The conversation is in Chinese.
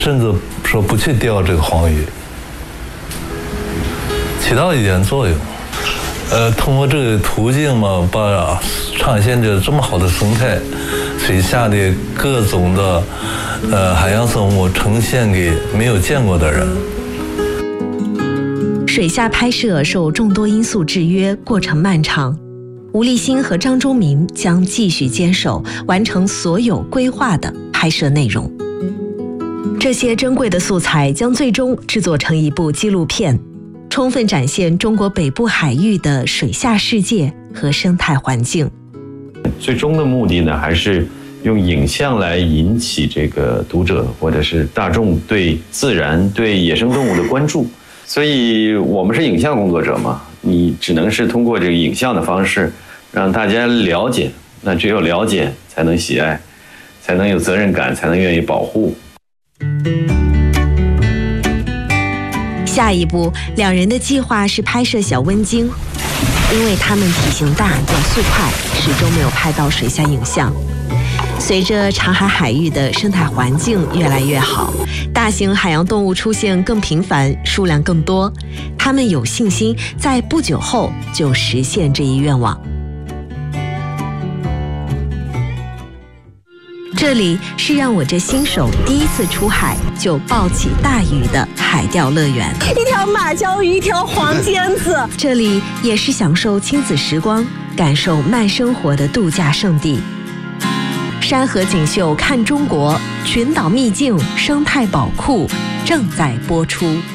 甚至说不去钓这个黄鱼，起到一点作用。通过这个途径嘛，把畅县这么好的生态，水下的各种的海洋生物呈现给没有见过的人。 水下拍摄受众多因素制约，过程漫长。吴立新和张忠民将继续坚守，完成所有规划的拍摄内容。这些珍贵的素材将最终制作成一部纪录片，充分展现中国北部海域的水下世界和生态环境。 最终的目的呢，还是用影像来引起这个读者或者是大众对自然、对野生动物的关注。所以我们是影像工作者嘛，你只能是通过这个影像的方式让大家了解，那只有了解才能喜爱，才能有责任感，才能愿意保护。 下一步，两人的计划是拍摄小温鲸，因为它们体型大、转速快，始终没有拍到水下影像。随着长海海域的生态环境越来越好，大型海洋动物出现更频繁，数量更多，他们有信心在不久后就实现这一愿望。这里是让我这新手第一次出海就抱起大鱼的海钓乐园， 一条马鲛鱼，一条黄尖子。 这里也是享受亲子时光、感受慢生活的度假胜地。山河锦绣看中国，群岛秘境生态宝库正在播出。